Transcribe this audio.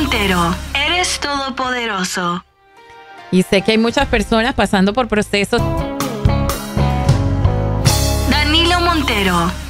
Montero, eres todopoderoso. Y sé que hay muchas personas pasando por procesos. Danilo Montero,